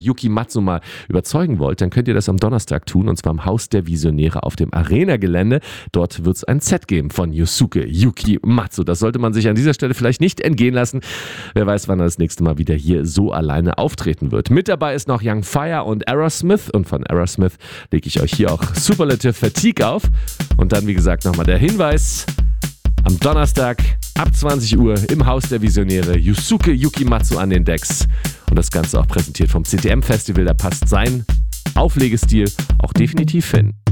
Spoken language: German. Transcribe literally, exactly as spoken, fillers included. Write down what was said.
Yuki Matsu mal überzeugen wollt, dann könnt ihr das am Donnerstag tun, und zwar im Haus der Visionäre auf dem Arena-Gelände. Dort wird es ein Set geben von Yusuke Yuki Matsu. Das sollte man sich an dieser Stelle vielleicht nicht entgehen lassen. Wer weiß, wann er das nächste Mal wieder hier so alleine auftreten wird. Mit dabei ist noch Young Fire und Aerosmith, und von Aerosmith lege ich euch hier auch Superlative Fatigue auf. Und dann, wie gesagt, nochmal der Hinweis: am Donnerstag ab zwanzig Uhr im Haus der Visionäre Yusuke Yuki Matsu an den Decks. Und das Ganze auch präsentiert vom C T M Festival. Da passt sein Auflegestil auch definitiv hin.